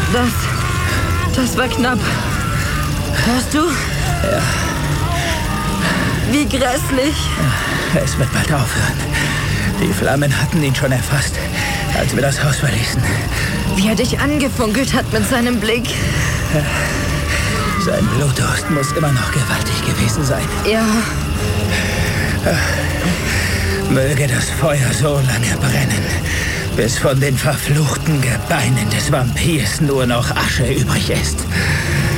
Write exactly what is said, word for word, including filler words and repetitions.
Das... Das war knapp. Hörst du? Ja. Wie grässlich. Es wird bald aufhören. Die Flammen hatten ihn schon erfasst, als wir das Haus verließen. Wie er dich angefunkelt hat mit seinem Blick. Sein Blutdurst muss immer noch gewaltig gewesen sein. Ja. Möge das Feuer so lange brennen, bis von den verfluchten Gebeinen des Vampirs nur noch Asche übrig ist.